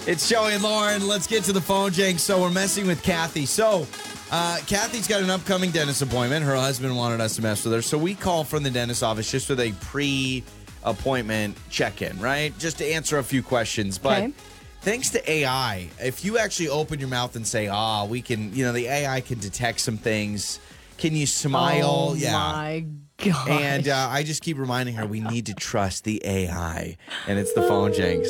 It's Joey and Lauren. Let's get to the phone, Jake. So we're messing with Kathy. So Kathy's got an upcoming dentist appointment. Her husband wanted us to mess with her. So we call from the dentist office just with a pre-appointment check-in, right? Just to answer a few questions. But thanks to AI, if you actually open your mouth and say, we can, the AI can detect some things. Can you smile? Oh, my gosh. And I just keep reminding her we need to trust the AI. And it's the phone, Jenks.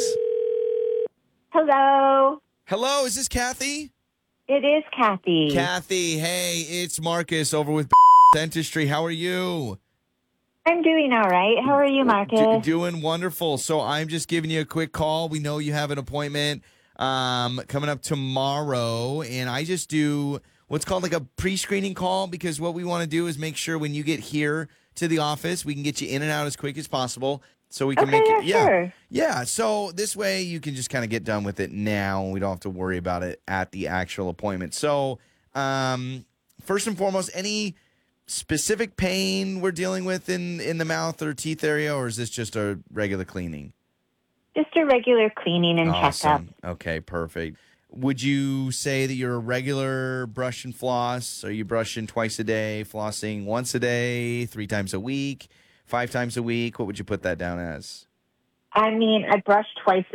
Hello. Hello, is this Kathy? It is Kathy. Kathy, hey, it's Marcus over with Dentistry. How are you? I'm doing all right. How are you, Marcus? Doing wonderful. So I'm just giving you a quick call. We know you have an appointment coming up tomorrow, and I just do what's called like a pre-screening call because what we want to do is make sure when you get here to the office, we can get you in and out as quick as possible. So we can make it. Sure. Yeah. So this way you can just kind of get done with it now. And we don't have to worry about it at the actual appointment. So first and foremost, any specific pain we're dealing with in the mouth or teeth area, or is this just a regular cleaning? Just a regular cleaning and checkup. Okay, perfect. Would you say that you're a regular brush and floss? Are you brushing twice a day, flossing once a day, 3 times a week? 5 times a week? What would you put that down as? I mean, I brush twice